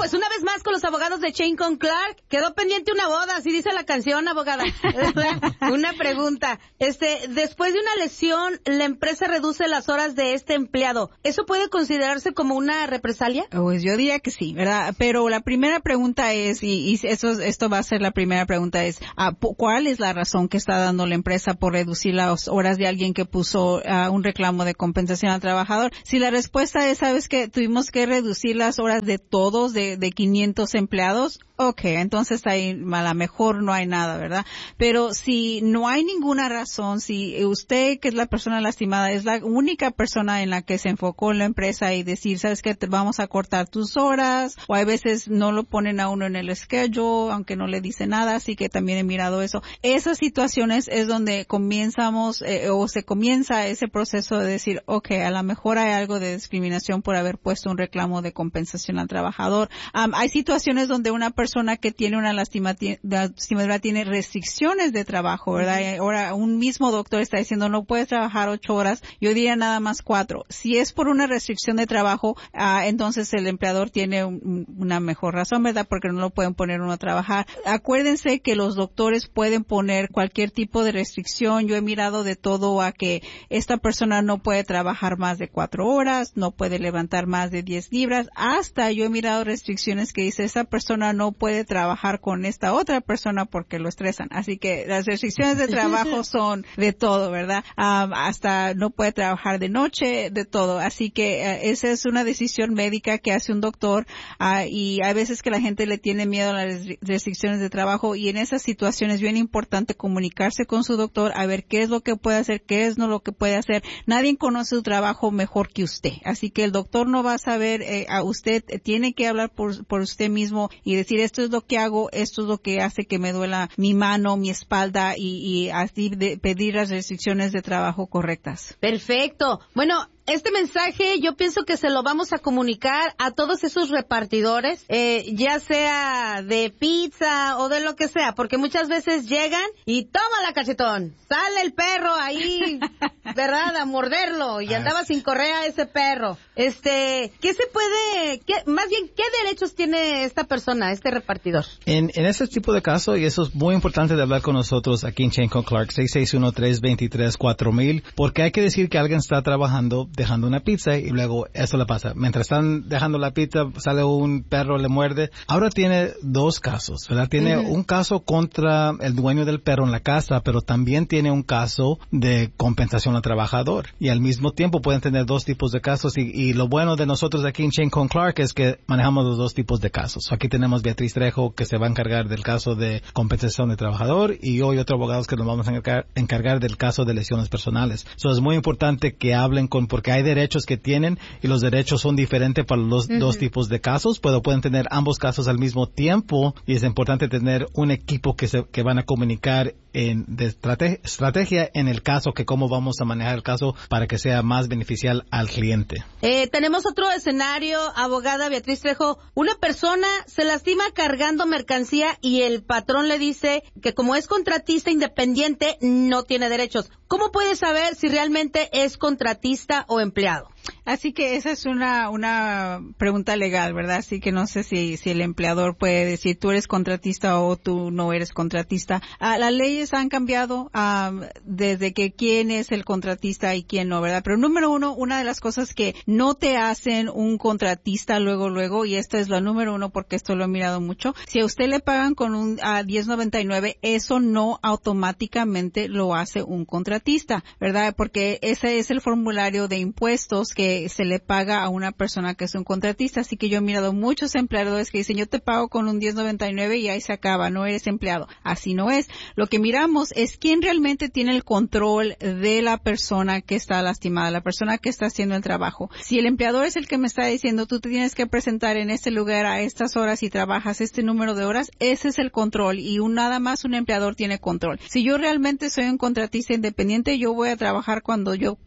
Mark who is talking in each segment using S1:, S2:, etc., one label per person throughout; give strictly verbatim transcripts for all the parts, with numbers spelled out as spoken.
S1: pues una vez más con los abogados de Shane con Clark, quedó pendiente una boda, así dice la canción, abogada. Una pregunta, este, después de una lesión, la empresa reduce las horas de este empleado. ¿Eso puede considerarse como una represalia?
S2: Pues yo diría que sí, ¿verdad? Pero la primera pregunta es, y, y eso, esto va a ser la primera pregunta, es, uh, ¿cuál es la razón que está dando la empresa por reducir las horas de alguien que puso uh, un reclamo de compensación al trabajador? Si la respuesta es, ¿sabes qué? Tuvimos que reducir las horas de todos, de, de quinientos empleados. Okay, entonces ahí a lo mejor no hay nada, ¿verdad? Pero si no hay ninguna razón, si usted, que es la persona lastimada, es la única persona en la que se enfocó en la empresa y decir, ¿sabes qué? Te vamos a cortar tus horas, o a veces no lo ponen a uno en el schedule, aunque no le dice nada, así que también he mirado eso. Esas situaciones es donde comenzamos, eh, o se comienza ese proceso de decir, okay, a lo mejor hay algo de discriminación por haber puesto un reclamo de compensación al trabajador. Um, hay situaciones donde una persona persona que tiene una lastimadura tiene restricciones de trabajo, ¿verdad? Uh-huh. Ahora un mismo doctor está diciendo no puedes trabajar ocho horas, yo diría nada más cuatro. Si es por una restricción de trabajo, uh, entonces el empleador tiene un, una mejor razón, ¿verdad? Porque no lo pueden poner uno a trabajar. Acuérdense que los doctores pueden poner cualquier tipo de restricción. Yo he mirado de todo a que esta persona no puede trabajar más de cuatro horas, no puede levantar más de diez libras, hasta yo he mirado restricciones que dice esa persona no puede trabajar con esta otra persona porque lo estresan. Así que las restricciones de trabajo son de todo, ¿verdad? Um, hasta no puede trabajar de noche, de todo. Así que uh, esa es una decisión médica que hace un doctor uh, y hay veces que la gente le tiene miedo a las restricciones de trabajo y en esas situaciones es bien importante comunicarse con su doctor a ver qué es lo que puede hacer, qué es no lo que puede hacer. Nadie conoce su trabajo mejor que usted. Así que el doctor no va a saber, eh, a usted tiene que hablar por, por usted mismo y decir esto es lo que hago, esto es lo que hace que me duela mi mano, mi espalda y, y así de pedir las restricciones de trabajo correctas.
S1: Perfecto. Bueno, este mensaje yo pienso que se lo vamos a comunicar a todos esos repartidores, eh, ya sea de pizza o de lo que sea, porque muchas veces llegan y toma la cachetón, sale el perro ahí, ¿verdad? A morderlo y andaba sin correa ese perro. Este, ¿qué se puede, qué, más bien, qué derechos tiene esta persona, este repartidor?
S3: En, en ese tipo de casos, y eso es muy importante de hablar con nosotros aquí en Shane con Clark, seis seis uno, tres dos tres, cuatro mil, porque hay que decir que alguien está trabajando dejando una pizza y luego eso le pasa. Mientras están dejando la pizza, sale un perro, le muerde. Ahora tiene dos casos, ¿verdad? Tiene uh-huh. un caso contra el dueño del perro en la casa, pero también tiene un caso de compensación al trabajador. Y al mismo tiempo pueden tener dos tipos de casos y, y lo bueno de nosotros aquí en Shane con Clark es que manejamos los dos tipos de casos. Aquí tenemos Beatriz Trejo que se va a encargar del caso de compensación de trabajador y hoy otro abogado que nos vamos a encargar, encargar del caso de lesiones personales. Eso es muy importante que hablen con, porque hay derechos que tienen y los derechos son diferentes para los uh-huh. dos tipos de casos, pero pueden tener ambos casos al mismo tiempo y es importante tener un equipo que se que van a comunicar en de estrate, estrategia en el caso, que cómo vamos a manejar el caso para que sea más beneficial al cliente.
S1: Eh, tenemos otro escenario, abogada Beatriz Trejo. Una persona se lastima cargando mercancía y el patrón le dice que como es contratista independiente no tiene derechos. ¿Cómo puede saber si realmente es contratista o empleado?
S2: Así que esa es una una pregunta legal, ¿verdad? Así que no sé si si el empleador puede decir tú eres contratista o tú no eres contratista. Uh, las leyes han cambiado um, desde que quién es el contratista y quién no, ¿verdad? Pero número uno, una de las cosas que no te hacen un contratista luego, luego, y esto es lo número uno porque esto lo he mirado mucho, si a usted le pagan con un uh, diez noventa y nueve, eso no automáticamente lo hace un contratista, ¿verdad? Porque ese es el formulario de impuestos que se le paga a una persona que es un contratista. Así que yo he mirado muchos empleadores que dicen yo te pago con un diez noventa y nueve y ahí se acaba, no eres empleado. Así no es. Lo que miramos es quién realmente tiene el control de la persona que está lastimada, la persona que está haciendo el trabajo. Si el empleador es el que me está diciendo tú te tienes que presentar en este lugar a estas horas y trabajas este número de horas, ese es el control y un, nada más un empleador tiene control. Si yo realmente soy un contratista independiente, yo voy a trabajar cuando yo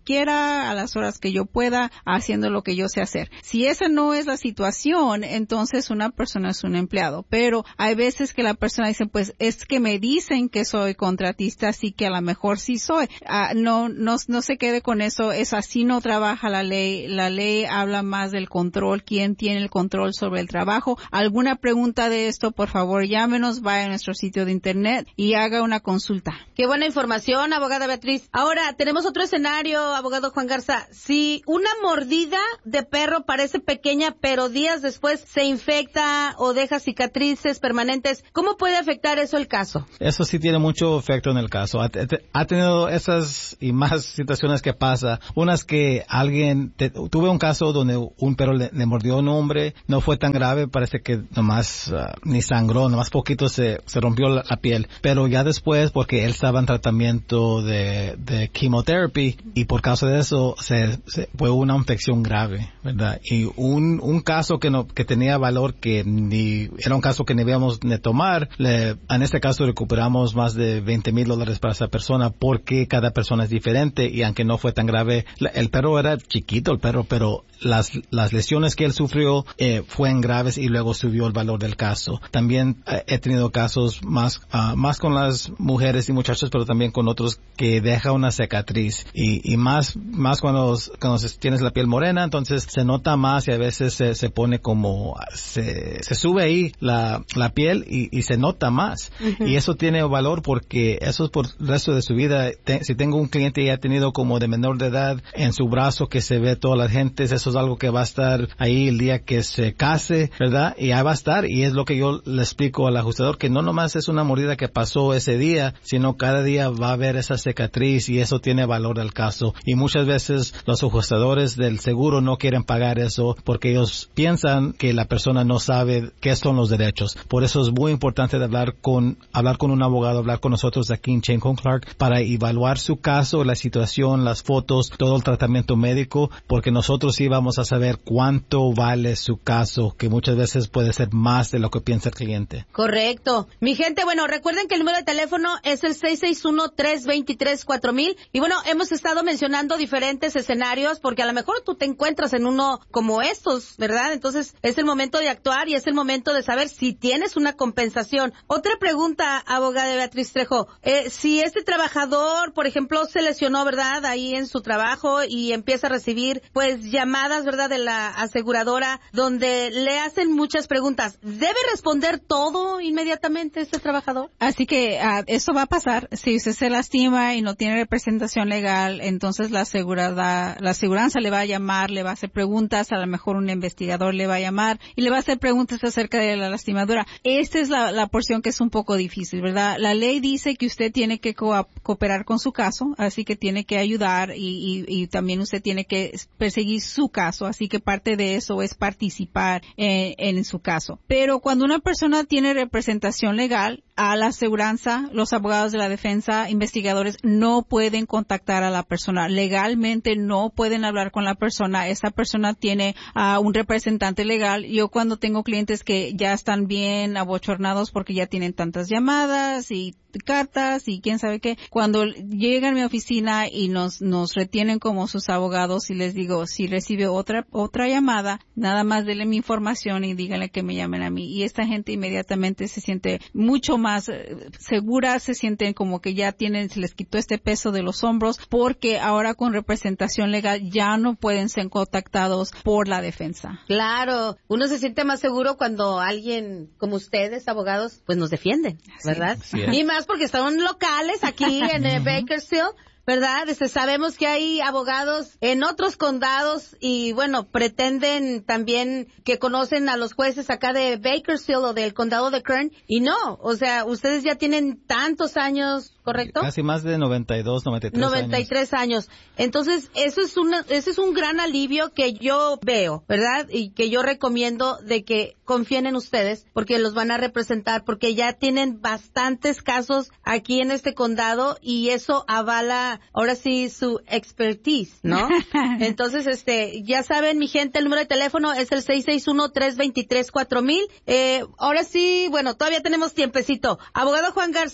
S2: quiera, a las horas que yo pueda, haciendo lo que yo sé hacer. Si esa no es la situación, entonces una persona es un empleado. Pero hay veces que la persona dice, pues es que me dicen que soy contratista, así que a lo mejor sí soy. Uh, no, no, no se quede con eso. Es así no trabaja la ley. La ley habla más del control, quién tiene el control sobre el trabajo. ¿Alguna pregunta de esto? Por favor, llámenos, vaya a nuestro sitio de internet y haga una consulta.
S1: Qué buena información, abogada Beatriz. Ahora, tenemos otro escenario, abogado Juan Garza. Si una mordida de perro parece pequeña, pero días después se infecta o deja cicatrices permanentes, ¿cómo puede afectar eso el caso?
S3: Eso sí tiene mucho efecto en el caso. Ha, ha tenido esas y más situaciones que pasa. Unas que alguien, te, tuve un caso donde un perro le, le mordió a un hombre, no fue tan grave, parece que nomás uh, ni sangró, nomás poquito se, se rompió la, la piel. Pero ya después, porque él estaba en tratamiento de, de chemotherapy y por causa de eso se, se fue una infección grave, ¿verdad? Y un, un caso que no, que tenía valor que ni, era un caso que ni debíamos de tomar, le, en este caso recuperamos más de veinte mil dólares para esa persona porque cada persona es diferente y aunque no fue tan grave, la, el perro era chiquito el perro, pero las, las lesiones que él sufrió eh, fueron graves y luego subió el valor del caso. También eh, he tenido casos más, uh, más con las mujeres y muchachos, pero también con otros que deja una cicatriz y, y más, más cuando, cuando tienes la piel morena, entonces se nota más y a veces se, se pone como, se, se sube ahí la, la piel y, y se nota más. Uh-huh. Y eso tiene valor porque eso es por el resto de su vida. Te, si tengo un cliente que ha tenido como de menor de edad en su brazo que se ve todas las gentes, eso es algo que va a estar ahí el día que se case, ¿verdad? Y ahí va a estar y es lo que yo le explico al ajustador, que no nomás es una mordida que pasó ese día, sino cada día va a haber esa cicatriz y eso tiene valor del caso. Y muchas veces los ajustadores del seguro no quieren pagar eso porque ellos piensan que la persona no sabe qué son los derechos. Por eso es muy importante de hablar con, hablar con un abogado, hablar con nosotros aquí en Chacon Clark para evaluar su caso, la situación, las fotos, todo el tratamiento médico, porque nosotros sí vamos a saber cuánto vale su caso, que muchas veces puede ser más de lo que piensa el cliente.
S1: Correcto. Mi gente, bueno, recuerden que el número de teléfono es el seis seis uno, tres dos tres, cuatro mil y bueno, hemos estado mencionando diferentes escenarios porque a lo mejor tú te encuentras en uno como estos, ¿verdad? Entonces es el momento de actuar y es el momento de saber si tienes una compensación. Otra pregunta, abogada Beatriz Trejo, eh, si este trabajador, por ejemplo, se lesionó, ¿verdad? Ahí en su trabajo y empieza a recibir pues llamadas, ¿verdad? De la aseguradora donde le hacen muchas preguntas, ¿debe responder todo inmediatamente este trabajador?
S2: Así que uh, eso va a pasar. Si usted se lastima y no tiene representación legal, entonces la asegurada, la aseguranza le va a llamar, le va a hacer preguntas, a lo mejor un investigador le va a llamar y le va a hacer preguntas acerca de la lastimadura. Esta es la, la porción que es un poco difícil, ¿verdad? La ley dice que usted tiene que co- cooperar con su caso, así que tiene que ayudar y, y, y también usted tiene que perseguir su caso, así que parte de eso es participar en, en su caso. Pero cuando una persona tiene representación legal, a la aseguranza, los abogados de la defensa, investigadores, no pueden contactar a la persona. Legalmente no pueden hablar con la persona. Esa persona tiene uh, un representante legal. Yo cuando tengo clientes que ya están bien abochornados porque ya tienen tantas llamadas y cartas y quién sabe qué, cuando llegan a mi oficina y nos nos retienen como sus abogados y les digo, si recibe otra otra llamada, nada más denle mi información y díganle que me llamen a mí. Y esta gente inmediatamente se siente mucho más segura, se sienten como que ya tienen, se les quitó este peso de los hombros, porque ahora con representación legal ya no pueden ser contactados por la defensa.
S1: Claro, uno se siente más seguro cuando alguien como ustedes, abogados, pues nos defienden, ¿verdad?
S3: Sí, sí.
S1: Y más porque son locales aquí en eh, Bakersfield, ¿verdad? Este, sabemos que hay abogados en otros condados y, bueno, pretenden también que conocen a los jueces acá de Bakersfield o del condado de Kern, y no, o sea, ustedes ya tienen tantos años, ¿correcto?
S3: Casi más de noventa y dos, noventa y tres
S1: noventa y tres años. Entonces, eso es una, ese es un gran alivio que yo veo, ¿verdad? Y que yo recomiendo de que confíen en ustedes, porque los van a representar, porque ya tienen bastantes casos aquí en este condado y eso avala ahora sí su expertise, ¿no? Entonces, este, ya saben, mi gente, el número de teléfono es el seis seis uno, tres dos tres, cuatro mil. Eh, ahora sí, bueno, todavía tenemos tiempecito. Abogado Juan Garza,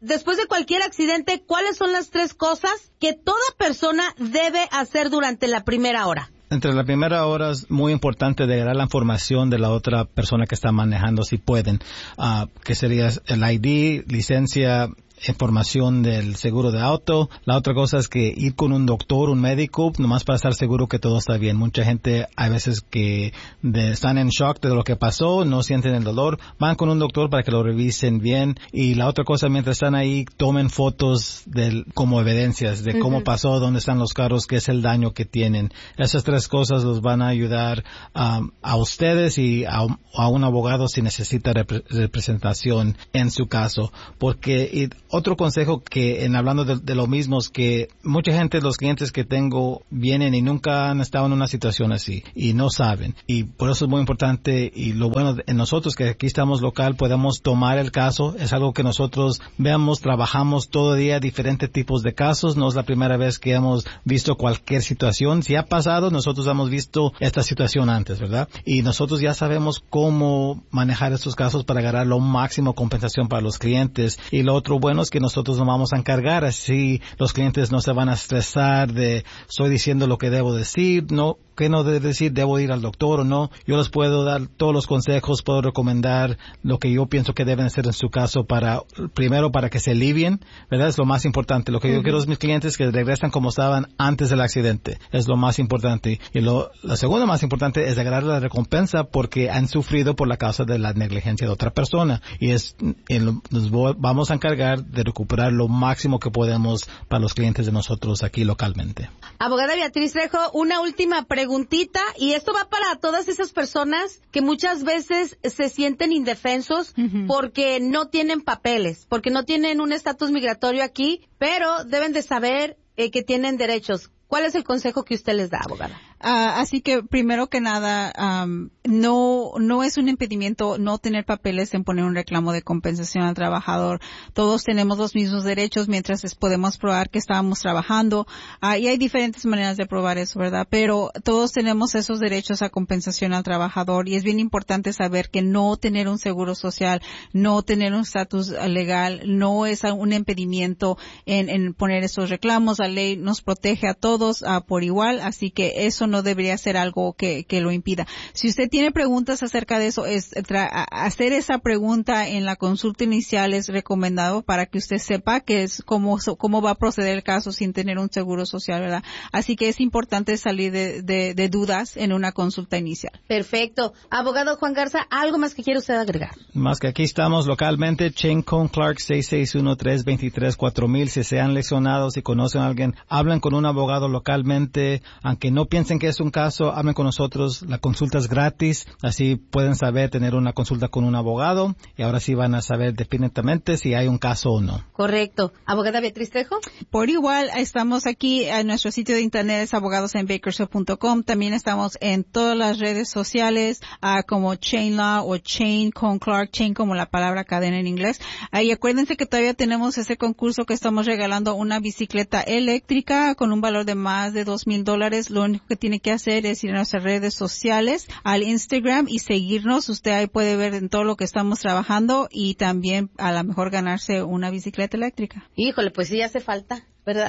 S1: después de cualquier accidente, ¿cuáles son las tres cosas que toda persona debe hacer durante la primera hora?
S3: Entre la primera hora es muy importante de dar la información de la otra persona que está manejando, si pueden, uh, que sería el I D, licencia, información del seguro de auto. La otra cosa es que ir con un doctor, un médico, nomás para estar seguro que todo está bien. Mucha gente, hay veces que de, están en shock de lo que pasó, no sienten el dolor, van con un doctor para que lo revisen bien. Y la otra cosa, mientras están ahí, tomen fotos del, como evidencias de cómo uh-huh. pasó, dónde están los carros, qué es el daño que tienen. Esas tres cosas los van a ayudar um, a ustedes y a, a un abogado si necesita repre- representación en su caso. Porque y, otro consejo que, en hablando de, de lo mismo, es que mucha gente, los clientes que tengo, vienen y nunca han estado en una situación así y no saben. Y por eso es muy importante, y lo bueno en nosotros que aquí estamos local, podemos tomar el caso. Es algo que nosotros veamos, trabajamos todo día diferentes tipos de casos. No es la primera vez que hemos visto cualquier situación. Si ha pasado, nosotros hemos visto esta situación antes, ¿verdad? Y nosotros ya sabemos cómo manejar estos casos para ganar lo máximo compensación para los clientes. Y lo otro bueno es que nosotros nos vamos a encargar, así los clientes no se van a estresar de estoy diciendo lo que debo decir, no, qué no debo decir, debo ir al doctor o no. Yo les puedo dar todos los consejos, puedo recomendar lo que yo pienso que deben hacer en su caso para, primero para que se alivien, ¿verdad? Es lo más importante. Lo que uh-huh. yo quiero es mis clientes que regresan como estaban antes del accidente. Es lo más importante. Y lo, lo segundo más importante es agarrar la recompensa porque han sufrido por la causa de la negligencia de otra persona. Y es, y nos vamos a encargar de recuperar lo máximo que podemos para los clientes de nosotros aquí localmente.
S1: Abogada Beatriz Trejo, una última preguntita, y esto va para todas esas personas que muchas veces se sienten indefensos uh-huh. porque no tienen papeles, porque no tienen un estatus migratorio aquí, pero deben de saber eh, que tienen derechos. ¿Cuál es el consejo que usted les da, abogada?
S2: Uh, así que, primero que nada, um, no no es un impedimento no tener papeles en poner un reclamo de compensación al trabajador. Todos tenemos los mismos derechos mientras podemos probar que estábamos trabajando. Uh, y hay diferentes maneras de probar eso, ¿verdad? Pero todos tenemos esos derechos a compensación al trabajador y es bien importante saber que no tener un seguro social, no tener un estatus legal, no es un impedimento en, en poner esos reclamos. La ley nos protege a todos uh, por igual, así que eso no debería ser algo que, que lo impida. Si usted tiene preguntas acerca de eso, es tra- hacer esa pregunta en la consulta inicial es recomendado para que usted sepa que es cómo, cómo va a proceder el caso sin tener un seguro social, ¿verdad? Así que es importante salir de, de, de dudas en una consulta inicial.
S1: Perfecto. Abogado Juan Garza, ¿algo más que quiere usted agregar?
S3: Más que aquí estamos localmente, Chain Con Clark, seis seis uno, tres dos tres, cuatro mil. Si se han lesionado, si conocen a alguien, hablen con un abogado localmente, aunque no piensen que es un caso, hablen con nosotros, la consulta es gratis, así pueden saber tener una consulta con un abogado y ahora sí van a saber definitivamente si hay un caso o no.
S1: Correcto. ¿Abogada Beatriz Trejo?
S2: Por igual, estamos aquí en nuestro sitio de internet, es abogados en bakersfield punto com. También estamos en todas las redes sociales uh, como Chain Law o Chain con Clark, Chain como la palabra cadena en inglés. Uh, y acuérdense que todavía tenemos ese concurso que estamos regalando una bicicleta eléctrica con un valor de más de dos mil dólares. Lo único que tiene que hacer es ir a nuestras redes sociales, al Instagram y seguirnos. Usted ahí puede ver en todo lo que estamos trabajando y también a lo mejor ganarse una bicicleta eléctrica.
S1: Híjole, pues sí hace falta, ¿verdad?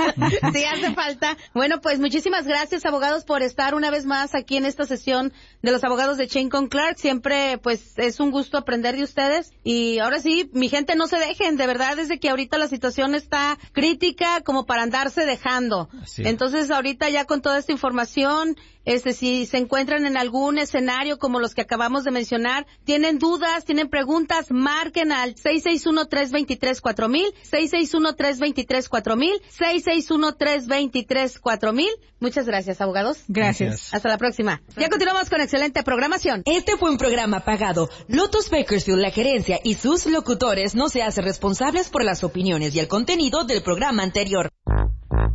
S1: Sí hace falta. Bueno, pues muchísimas gracias, abogados, por estar una vez más aquí en esta sesión de los abogados de Chain Con Clark. Siempre, pues, es un gusto aprender de ustedes. Y ahora sí, mi gente, no se dejen. De verdad, desde que ahorita la situación está crítica como para andarse dejando. Sí. Entonces, ahorita ya con toda esta información, este, si se encuentran en algún escenario como los que acabamos de mencionar, tienen dudas, tienen preguntas, marquen al seis seis uno, tres dos tres, cuatro mil, seis seis uno, tres dos tres, cuatro mil, seis seis uno, tres dos tres, cuatro mil. Muchas gracias, abogados.
S2: Gracias.
S1: Hasta la próxima. Ya continuamos con excelente programación.
S4: Este fue un programa pagado. Lotus Bakersfield, la gerencia y sus locutores no se hacen responsables por las opiniones y el contenido del programa anterior.